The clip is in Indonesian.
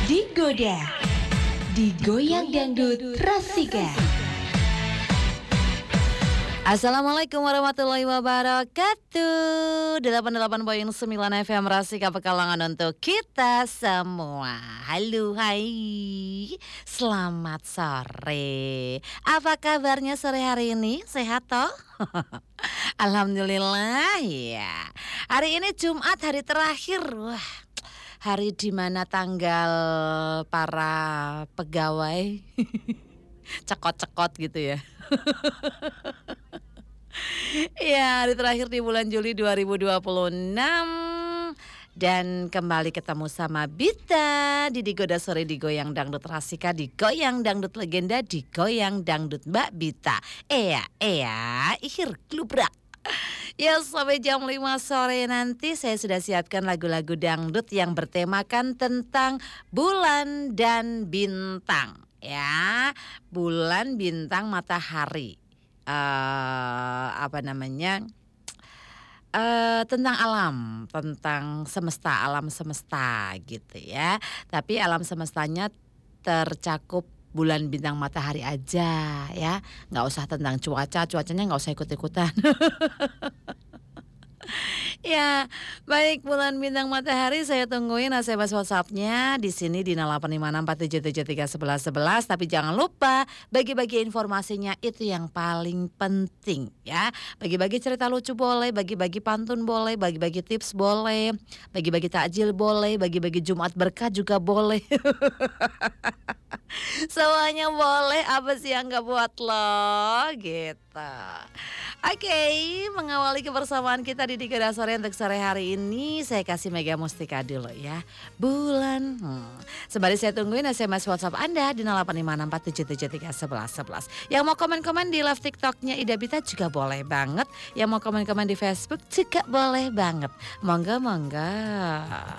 Digoda, digoyang dangdut Rasika. Assalamualaikum warahmatullahi wabarakatuh. 88.9 FM Rasika Pekalongan untuk kita semua. Halo, hai. Selamat sore. Apa kabarnya sore hari ini? Sehat toh? Alhamdulillah ya. Hari ini Jumat, hari terakhir. Wah, hari dimana tanggal para pegawai cekot-cekot gitu ya. Ya, hari terakhir di bulan Juli 2026. Dan kembali ketemu sama Bita di Digoda Sore, digoyang dangdut Rasika, digoyang dangdut legenda, digoyang dangdut Mbak Bita. Ihir glubrak. Ya, sampai jam 5 sore nanti saya sudah siapkan lagu-lagu dangdut yang bertemakan tentang bulan dan bintang. Ya, bulan, bintang, matahari. Tentang alam, tentang semesta, alam semesta gitu ya. Tapi alam semestanya tercakup bulan, bintang, matahari aja ya. Nggak usah tentang cuacanya nggak usah ikut-ikutan. Ya, baik, bulan, bintang, matahari saya tungguin SMS WhatsApp-nya di sini di 085647731111. Tapi jangan lupa bagi-bagi informasinya, itu yang paling penting ya. Bagi-bagi cerita lucu boleh, bagi-bagi pantun boleh, bagi-bagi tips boleh, bagi-bagi takjil boleh, bagi-bagi Jumat berkah juga boleh. Semuanya boleh, apa sih yang gak buat lo gitu. Oke, mengawali kebersamaan kita di Digoda Sore untuk sore hari ini, saya kasih Mega Mustika dulu ya. Bulan. Sembari saya tungguin SMS WhatsApp Anda di 085647731111. Yang mau komen-komen di live TikToknya Ida Bita juga boleh banget. Yang mau komen-komen di Facebook juga boleh banget. Monggo.